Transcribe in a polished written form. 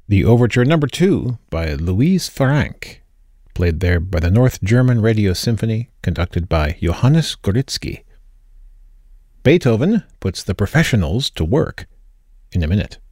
The Overture Number 2 by Louise Farrenc, played there by the North German Radio Symphony, conducted by Johannes Goritzky. Beethoven puts the professionals to work in a minute.